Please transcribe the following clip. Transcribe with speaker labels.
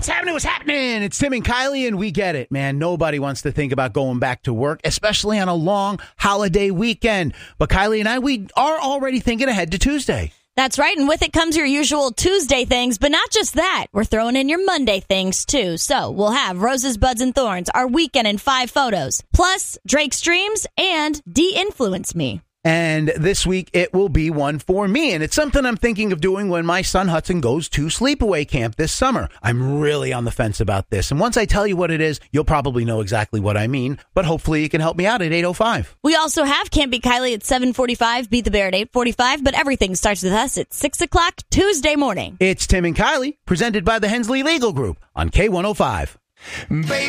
Speaker 1: What's happening? What's happening? It's Tim and Kylie, and we get it, man. Nobody wants to think about going back to work, especially on a long holiday weekend. But Kylie and I, we are already thinking ahead to Tuesday.
Speaker 2: That's right, and with it comes your usual Tuesday things, but not just that. We're throwing in your Monday things, too. So we'll have Roses, Buds, and Thorns, our weekend in 5 photos, plus Drake's Dreams and De-Influence Me.
Speaker 1: And this week, it will be one for me. And it's something I'm thinking of doing when my son Hudson goes to sleepaway camp this summer. I'm really on the fence about this. And once I tell you what it is, you'll probably know exactly what I mean. But hopefully you can help me out at 8:05.
Speaker 2: We also have Can't Beat Kylie at 7:45, Beat the Bear at 8:45. But everything starts with us at 6 o'clock Tuesday morning.
Speaker 1: It's Tim and Kylie, presented by the Hensley Legal Group on K105.
Speaker 3: Baby.